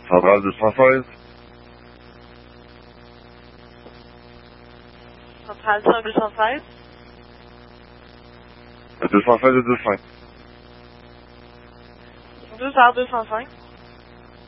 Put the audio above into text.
Centrale 216. Centrale 216. 216 et 25. 2 heures 205.